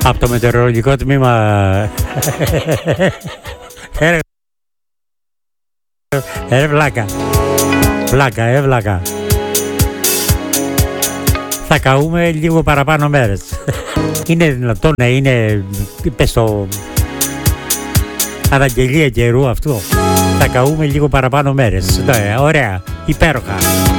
Από το μετεωρολογικό τμήμα. Βλάκα. Βλάκα. Θα καούμε λίγο παραπάνω μέρες. Είναι δυνατόν να είναι, πες το, αναγγελία καιρού αυτό? Θα καούμε λίγο παραπάνω μέρες. Ωραία, υπέροχα.